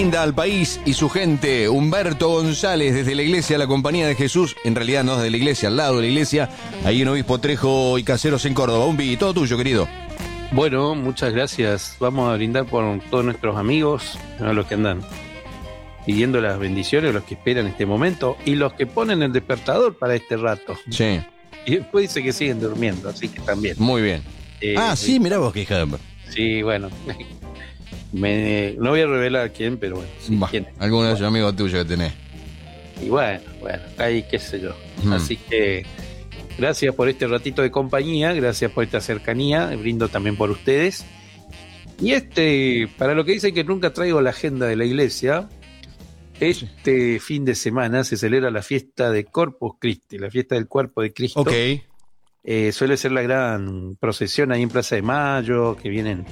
brinda al país y su gente Humberto González desde la Iglesia La Compañía de Jesús, en realidad no desde la iglesia, al lado de la iglesia, ahí en Obispo Trejo y Caseros en Córdoba. Umbi, todo tuyo, querido. Bueno, muchas gracias. Vamos a brindar por todos nuestros amigos, a los que andan pidiendo las bendiciones, los que esperan este momento y los que ponen el despertador para este rato. Sí. Y después dice que siguen durmiendo, así que también. Muy bien. Sí, mirá vos qué hija de... Sí, bueno. No voy a revelar quién, pero bueno. Sí, quién. Alguno de esos amigos tuyos que tenés. Y bueno, ahí qué sé yo. Así que gracias por este ratito de compañía, gracias por esta cercanía, brindo también por ustedes. Y para lo que dicen que nunca traigo la agenda de la iglesia, este fin de semana se celebra la fiesta de Corpus Christi, la fiesta del cuerpo de Cristo. Ok. Suele ser la gran procesión ahí en Plaza de Mayo, que vienen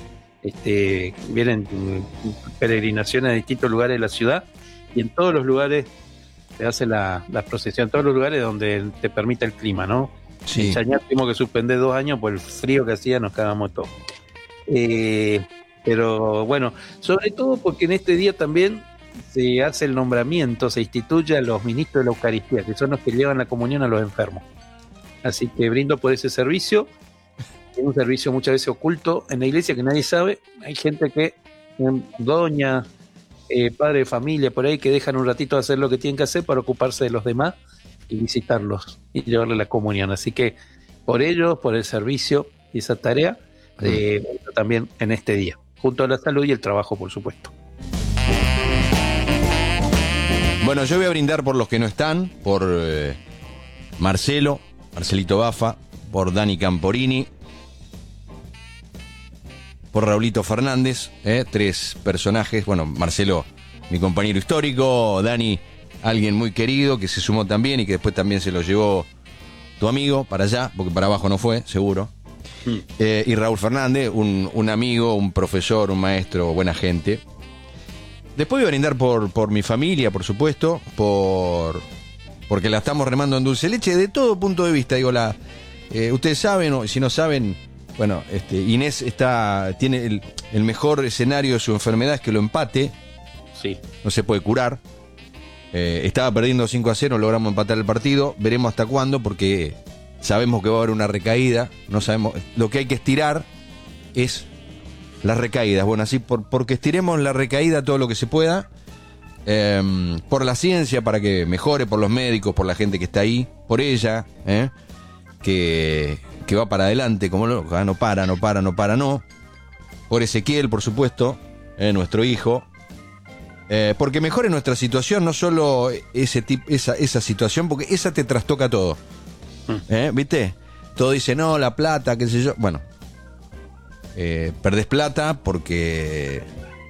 peregrinaciones a distintos lugares de la ciudad, y en todos los lugares se hace la procesión, en todos los lugares donde te permita el clima, ¿no? Sí. En Chañar tuvimos que suspender 2 años por el frío que hacía, nos cagamos todos. Pero bueno, sobre todo porque en este día también se hace el nombramiento, se instituye a los ministros de la Eucaristía, que son los que llevan la comunión a los enfermos. Así que brindo por ese servicio. Es un servicio muchas veces oculto en la iglesia que nadie sabe. Hay gente que, doña, padre de familia, por ahí, que dejan un ratito de hacer lo que tienen que hacer para ocuparse de los demás y visitarlos y llevarle la comunión. Así que por ellos, por el servicio y esa tarea, también en este día, junto a la salud y el trabajo, por supuesto. Bueno, yo voy a brindar por los que no están, por Marcelito Bafa, por Dani Camporini, por Raulito Fernández, 3 personajes. Bueno, Marcelo, mi compañero histórico, Dani, alguien muy querido que se sumó también y que después también se lo llevó tu amigo para allá, porque para abajo no fue, seguro. Y Raúl Fernández, un amigo, un profesor, un maestro, buena gente. Después voy a brindar por mi familia, por supuesto, porque la estamos remando en dulce leche de todo punto de vista. Digo, ustedes saben, o si no saben, bueno, Inés tiene el mejor escenario de su enfermedad, es que lo empate. Sí. No se puede curar. Estaba perdiendo 5-0, logramos empatar el partido. Veremos hasta cuándo, porque sabemos que va a haber una recaída. No sabemos. Lo que hay que estirar es las recaídas. Bueno, así porque estiremos la recaída todo lo que se pueda. Por la ciencia, para que mejore, por los médicos, por la gente que está ahí, por ella, que va para adelante, como loca, no para. Por Ezequiel, por supuesto, nuestro hijo. Porque mejore nuestra situación, no solo esa situación, porque esa te trastoca todo. ¿Viste? Todo dice, no, la plata, qué sé yo. Bueno, perdés plata porque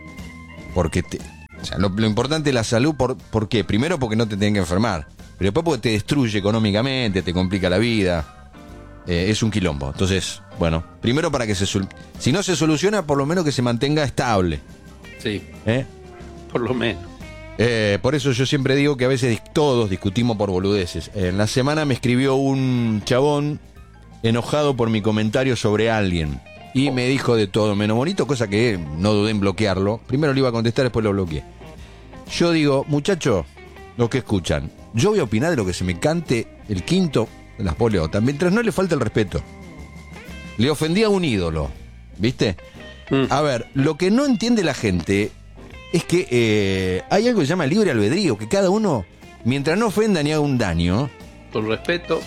o sea, lo importante es la salud. ¿Por qué? Primero porque no te tienen que enfermar, pero después porque te destruye económicamente, te complica la vida. Es un quilombo. Entonces, bueno, primero para que si no se soluciona, por lo menos que se mantenga estable. Sí. Por lo menos. Por eso yo siempre digo que a veces todos discutimos por boludeces. En la semana me escribió un chabón enojado por mi comentario sobre alguien y me dijo de todo menos bonito, cosa que no dudé en bloquearlo. Primero le iba a contestar, después lo bloqueé. Yo digo, muchachos, los que escuchan, yo voy a opinar de lo que se me cante el quinto de las poleotas, mientras no le falte el respeto. Le ofendí a un ídolo, ¿viste? A ver, lo que no entiende la gente es que hay algo que se llama libre albedrío, que cada uno, mientras no ofenda ni haga un daño, con respeto.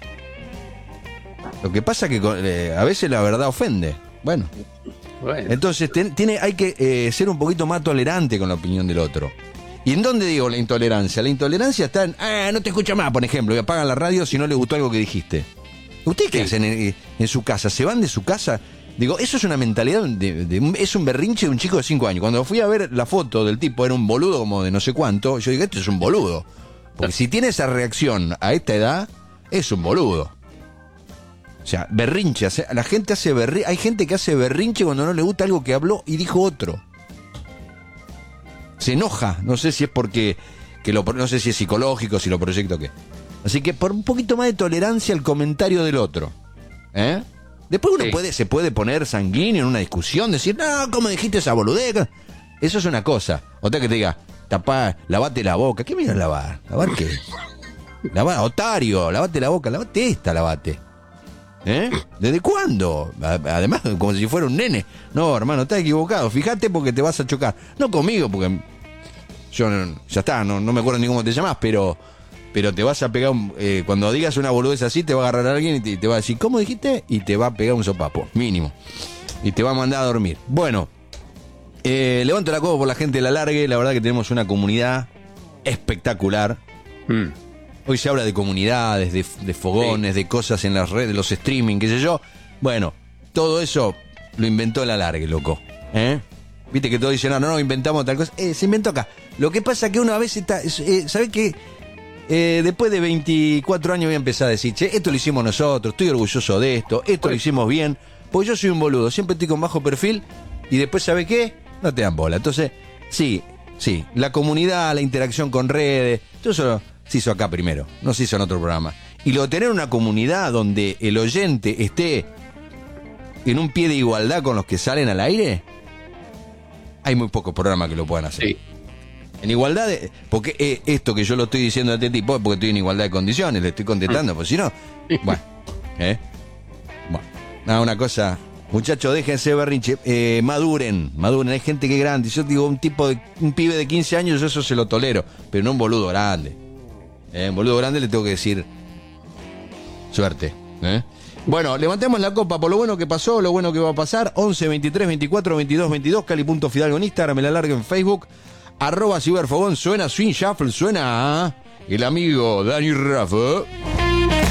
Lo que pasa es que a veces la verdad ofende. Bueno. Entonces hay que ser un poquito más tolerante con la opinión del otro. ¿Y en dónde digo la intolerancia? La intolerancia está en, no te escucha más, por ejemplo, y apagan la radio si no le gustó algo que dijiste. ¿Ustedes qué hacen en su casa? ¿Se van de su casa? Digo, eso es una mentalidad, es un berrinche de un chico de 5 años. Cuando fui a ver la foto del tipo, era un boludo como de no sé cuánto, yo digo, esto es un boludo. Porque si tiene esa reacción a esta edad, es un boludo. O sea, berrinche, la gente hace berrinche, hay gente que hace berrinche cuando no le gusta algo que habló y dijo otro. Se enoja, no sé si es porque, no sé si es psicológico, si lo proyecto o qué. Así que por un poquito más de tolerancia al comentario del otro. Después uno se puede poner sanguíneo en una discusión, decir, no, ¿cómo dijiste esa boludez? Eso es una cosa. Otra que te diga, tapá, lavate la boca. ¿Qué me ibas a lavar? ¿Lavar qué? Lavar, otario, lavate la boca, lavate esta, lavate. ¿Desde cuándo? Además, como si fuera un nene. No, hermano, estás equivocado. Fíjate porque te vas a chocar. No conmigo, porque yo ya está, no me acuerdo ni cómo te llamás, pero te vas a pegar cuando digas una boludez así, te va a agarrar alguien y te va a decir, ¿cómo dijiste? Y te va a pegar un sopapo, mínimo. Y te va a mandar a dormir. Bueno, levanto la copa por la gente de La Largue. La verdad que tenemos una comunidad espectacular. Hoy se habla de comunidades, de fogones, de cosas en las redes, los streaming, qué sé yo. Bueno, todo eso lo inventó La Largue, loco. Viste que todos dicen, no, inventamos tal cosa. Se inventó acá. Lo que pasa es que uno a veces está... ¿sabés qué? Después de 24 años voy a empezar a decir, che, esto lo hicimos nosotros, estoy orgulloso de esto lo hicimos bien. Porque yo soy un boludo, siempre estoy con bajo perfil y después, ¿sabés qué? No te dan bola. Entonces, sí, la comunidad, la interacción con redes, todo eso se hizo acá primero, no se hizo en otro programa. Y lo de tener una comunidad donde el oyente esté en un pie de igualdad con los que salen al aire, hay muy pocos programas que lo puedan hacer. Sí. En igualdad porque esto que yo lo estoy diciendo a este tipo es porque estoy en igualdad de condiciones, le estoy contestando, pues si no, bueno, nada, una cosa, muchachos, déjense berrinche, maduren, hay gente que es grande. Yo digo, un pibe de 15 años, yo eso se lo tolero, pero no un boludo grande. Un boludo grande le tengo que decir suerte. Bueno, levantemos la copa por lo bueno que pasó, lo bueno que va a pasar. 11 23 24 22 22, Cali.Fidalgo en Instagram, me la largo en Facebook, @Ciberfogón. Suena Swing Shuffle, suena el amigo Dani Rafa.